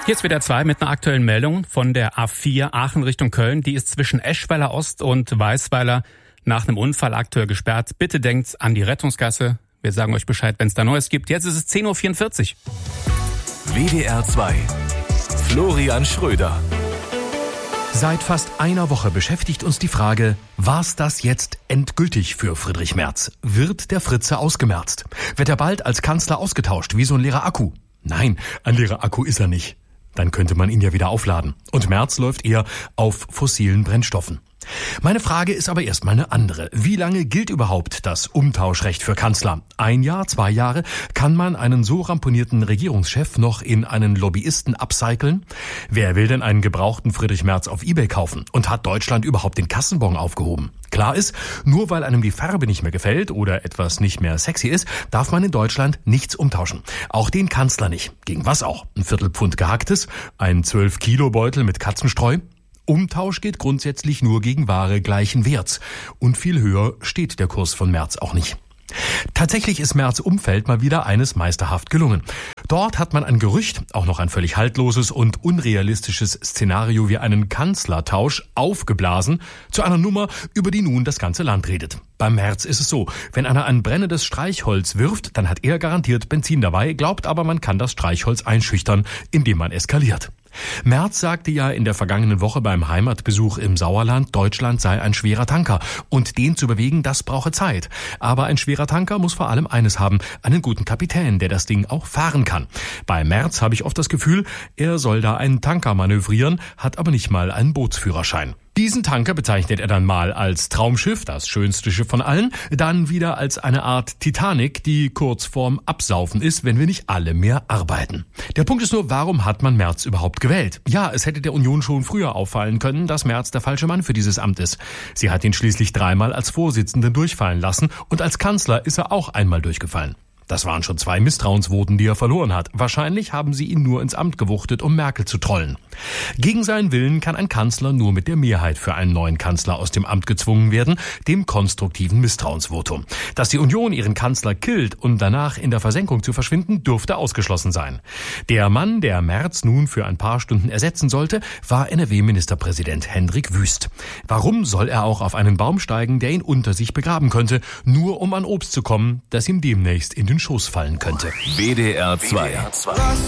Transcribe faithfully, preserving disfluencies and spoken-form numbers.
Jetzt W D R zwei mit einer aktuellen Meldung von der A vier Aachen Richtung Köln. Die ist zwischen Eschweiler Ost und Weißweiler nach einem Unfall aktuell gesperrt. Bitte denkt an die Rettungsgasse. Wir sagen euch Bescheid, wenn es da Neues gibt. Jetzt ist es zehn Uhr vierundvierzig. W D R zwei. Florian Schröder. Seit fast einer Woche beschäftigt uns die Frage, war's das jetzt endgültig für Friedrich Merz? Wird der Fritze ausgemerzt? Wird er bald als Kanzler ausgetauscht, wie so ein leerer Akku? Nein, ein leerer Akku ist er nicht. Dann könnte man ihn ja wieder aufladen. Und Merz läuft eher auf fossilen Brennstoffen. Meine Frage ist aber erstmal eine andere. Wie lange gilt überhaupt das Umtauschrecht für Kanzler? Ein Jahr, zwei Jahre? Kann man einen so ramponierten Regierungschef noch in einen Lobbyisten upcyclen? Wer will denn einen gebrauchten Friedrich Merz auf eBay kaufen? Und hat Deutschland überhaupt den Kassenbon aufgehoben? Klar ist, nur weil einem die Farbe nicht mehr gefällt oder etwas nicht mehr sexy ist, darf man in Deutschland nichts umtauschen. Auch den Kanzler nicht. Gegen was auch? Ein Viertelpfund Gehacktes? Ein zwölf Kilo Beutel mit Katzenstreu? Umtausch geht grundsätzlich nur gegen Ware gleichen Werts. Und viel höher steht der Kurs von Merz auch nicht. Tatsächlich ist Merz' Umfeld mal wieder eines meisterhaft gelungen. Dort hat man ein Gerücht, auch noch ein völlig haltloses und unrealistisches Szenario wie einen Kanzlertausch aufgeblasen zu einer Nummer, über die nun das ganze Land redet. Beim Merz ist es so, wenn einer ein brennendes Streichholz wirft, dann hat er garantiert Benzin dabei, glaubt aber, man kann das Streichholz einschüchtern, indem man eskaliert. Merz sagte ja in der vergangenen Woche beim Heimatbesuch im Sauerland, Deutschland sei ein schwerer Tanker und den zu bewegen, das brauche Zeit. Aber ein schwerer Tanker muss vor allem eines haben, einen guten Kapitän, der das Ding auch fahren kann. Bei Merz habe ich oft das Gefühl, er soll da einen Tanker manövrieren, hat aber nicht mal einen Bootsführerschein. Diesen Tanker bezeichnet er dann mal als Traumschiff, das schönste Schiff von allen, dann wieder als eine Art Titanic, die kurz vorm Absaufen ist, wenn wir nicht alle mehr arbeiten. Der Punkt ist nur, warum hat man Merz überhaupt gewählt? Ja, es hätte der Union schon früher auffallen können, dass Merz der falsche Mann für dieses Amt ist. Sie hat ihn schließlich dreimal als Vorsitzenden durchfallen lassen und als Kanzler ist er auch einmal durchgefallen. Das waren schon zwei Misstrauensvoten, die er verloren hat. Wahrscheinlich haben sie ihn nur ins Amt gewuchtet, um Merkel zu trollen. Gegen seinen Willen kann ein Kanzler nur mit der Mehrheit für einen neuen Kanzler aus dem Amt gezwungen werden, dem konstruktiven Misstrauensvotum. Dass die Union ihren Kanzler killt, um danach in der Versenkung zu verschwinden, dürfte ausgeschlossen sein. Der Mann, der Merz nun für ein paar Stunden ersetzen sollte, war N R W-Ministerpräsident Hendrik Wüst. Warum soll er auch auf einen Baum steigen, der ihn unter sich begraben könnte, nur um an Obst zu kommen, das ihm demnächst in den Schoß fallen könnte? W D R zwei.